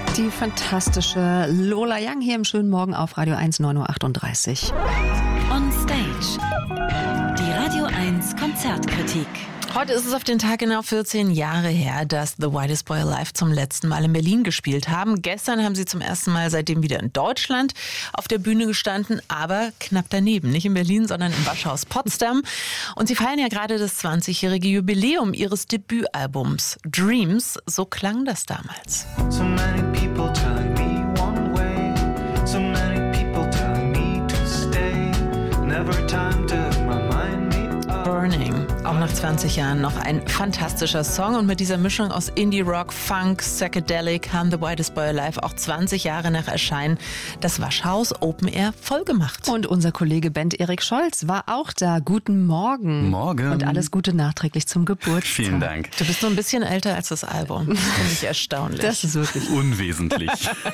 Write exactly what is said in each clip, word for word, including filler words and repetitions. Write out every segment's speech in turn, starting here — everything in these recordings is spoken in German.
Die fantastische Lola Young hier im schönen Morgen auf Radio eins, neun Uhr achtunddreißig. On Stage. Die Radio eins Konzertkritik. Heute ist es auf den Tag genau vierzehn Jahre her, dass The Whitest Boy Alive zum letzten Mal in Berlin gespielt haben. Gestern haben sie zum ersten Mal seitdem wieder in Deutschland auf der Bühne gestanden, aber knapp daneben. Nicht in Berlin, sondern im Waschhaus Potsdam. Und sie feiern ja gerade das zwanzigjährige Jubiläum ihres Debütalbums Dreams. So klang das damals. So many people telling me one way, so many people telling me to stay, never time to remind me of Burning. Auch nach zwanzig Jahren noch ein fantastischer Song. Und mit dieser Mischung aus Indie-Rock, Funk, Psychedelic haben The Whitest Boy Alive auch zwanzig Jahre nach Erscheinen das Waschhaus Open Air vollgemacht. Und unser Kollege Bent Erik Scholz war auch da. Guten Morgen. Morgen. Und alles Gute nachträglich zum Geburtstag. Vielen Dank. Du bist so ein bisschen älter als das Album. Finde ich erstaunlich. Das ist wirklich Unwesentlich.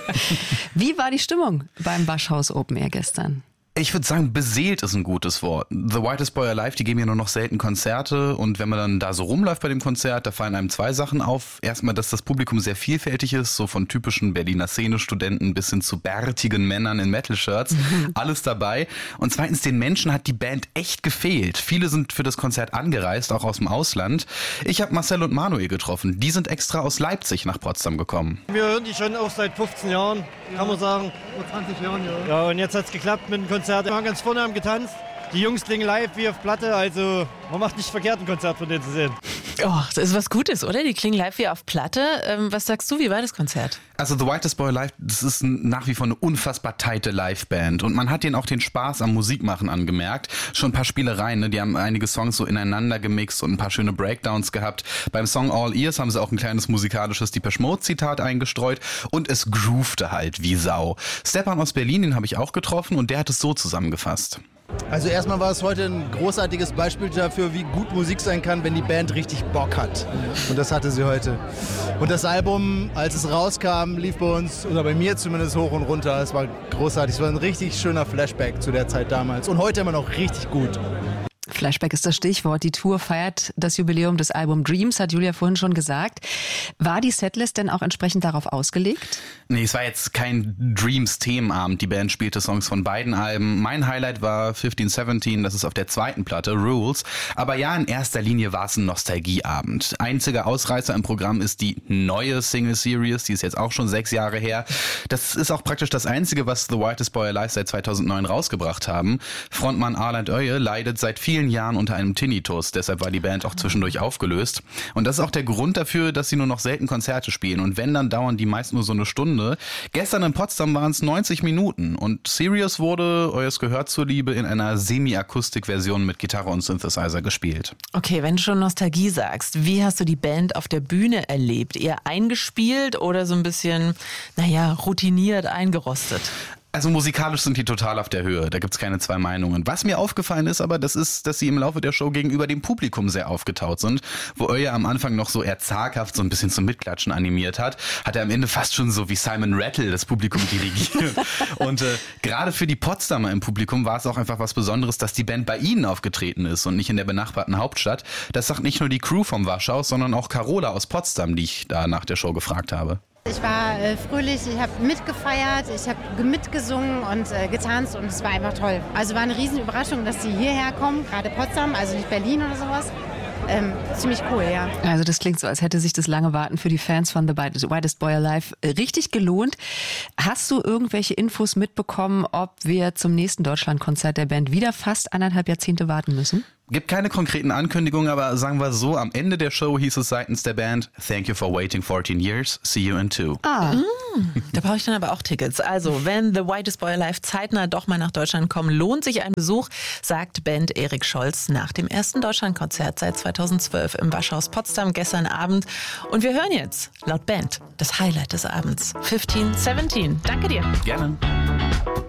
Wie war die Stimmung beim Waschhaus Open Air gestern? Ich würde sagen, beseelt ist ein gutes Wort. The Whitest Boy Alive, die geben ja nur noch selten Konzerte und wenn man dann da so rumläuft bei dem Konzert, da fallen einem zwei Sachen auf. Erstmal, dass das Publikum sehr vielfältig ist, so von typischen Berliner Szene-Studenten bis hin zu bärtigen Männern in Metal-Shirts. Mhm. Alles dabei. Und zweitens, den Menschen hat die Band echt gefehlt. Viele sind für das Konzert angereist, auch aus dem Ausland. Ich habe Marcel und Manuel getroffen. Die sind extra aus Leipzig nach Potsdam gekommen. Wir hören die schon auch seit fünfzehn Jahren, kann man sagen. Vor zwanzig Jahren, ja. Ja, und jetzt hat's geklappt mit dem Konzert. Wir waren ganz vorne, haben getanzt. Die Jungs klingen live wie auf Platte, also man macht nicht verkehrt, ein Konzert von denen zu sehen. Oh, das ist was Gutes, oder? Die klingen live wie auf Platte. Ähm, was sagst du, wie war das Konzert? Also The Whitest Boy Alive, das ist nach wie vor eine unfassbar tighte Liveband. Und man hat denen auch den Spaß am Musikmachen angemerkt. Schon ein paar Spielereien, ne? Die haben einige Songs so ineinander gemixt und ein paar schöne Breakdowns gehabt. Beim Song All Ears haben sie auch ein kleines musikalisches Depeche Mode Zitat eingestreut. Und es groovte halt wie Sau. Stefan aus Berlin, den habe ich auch getroffen und der hat es so zusammengefasst. Also erstmal war es heute ein großartiges Beispiel dafür, wie gut Musik sein kann, wenn die Band richtig Bock hat. Und das hatte sie heute. Und das Album, als es rauskam, lief bei uns, oder bei mir zumindest, hoch und runter. Es war großartig. Es war ein richtig schöner Flashback zu der Zeit damals. Und heute immer noch richtig gut. Flashback ist das Stichwort. Die Tour feiert das Jubiläum des Albums Dreams, hat Julia vorhin schon gesagt. War die Setlist denn auch entsprechend darauf ausgelegt? Nee, es war jetzt kein Dreams-Themenabend. Die Band spielte Songs von beiden Alben. Mein Highlight war fifteen seventeen, das ist auf der zweiten Platte, Rules. Aber ja, in erster Linie war es ein Nostalgieabend. Einziger Ausreißer im Programm ist die neue Single-Series, die ist jetzt auch schon sechs Jahre her. Das ist auch praktisch das Einzige, was The Whitest Boy Alive seit zweitausendneun rausgebracht haben. Frontmann Arland Öje leidet seit vielen Jahren unter einem Tinnitus, deshalb war die Band auch zwischendurch aufgelöst. Und das ist auch der Grund dafür, dass sie nur noch selten Konzerte spielen. Und wenn, dann dauern die meist nur so eine Stunde. Gestern in Potsdam waren es neunzig Minuten. Und Sirius wurde, euers Gehör zuliebe, in einer Semi-Akustik-Version mit Gitarre und Synthesizer gespielt. Okay, wenn du schon Nostalgie sagst, wie hast du die Band auf der Bühne erlebt? Eher eingespielt oder so ein bisschen, naja, routiniert eingerostet? Also musikalisch sind die total auf der Höhe, da gibt's keine zwei Meinungen. Was mir aufgefallen ist aber, das ist, dass sie im Laufe der Show gegenüber dem Publikum sehr aufgetaut sind. Wo Öje am Anfang noch so eher zaghaft so ein bisschen zum Mitklatschen animiert hat, hat er am Ende fast schon so wie Simon Rattle das Publikum dirigiert. Und äh, gerade für die Potsdamer im Publikum war es auch einfach was Besonderes, dass die Band bei ihnen aufgetreten ist und nicht in der benachbarten Hauptstadt. Das sagt nicht nur die Crew vom Waschhaus, sondern auch Carola aus Potsdam, die ich da nach der Show gefragt habe. Ich war äh, fröhlich, ich habe mitgefeiert, ich habe mitgesungen und äh, getanzt und es war einfach toll. Also war eine riesen Überraschung, dass die hierher kommen, gerade Potsdam, also nicht Berlin oder sowas. Ähm, ziemlich cool, ja. Also das klingt so, als hätte sich das lange Warten für die Fans von The Whitest Boy Alive richtig gelohnt. Hast du irgendwelche Infos mitbekommen, ob wir zum nächsten Deutschlandkonzert der Band wieder fast anderthalb Jahrzehnte warten müssen? Gibt keine konkreten Ankündigungen, aber sagen wir so, am Ende der Show hieß es seitens der Band: Thank you for waiting fourteen years, see you in two. Ah. Mm, da brauche ich dann aber auch Tickets. Also, wenn The Whitest Boy Alive zeitnah doch mal nach Deutschland kommen, lohnt sich ein Besuch, sagt Band Erik Scholz nach dem ersten Deutschlandkonzert seit zweitausendzwölf im Waschhaus Potsdam gestern Abend. Und wir hören jetzt, laut Band, das Highlight des Abends, fifteen seventeen. Danke dir. Gerne.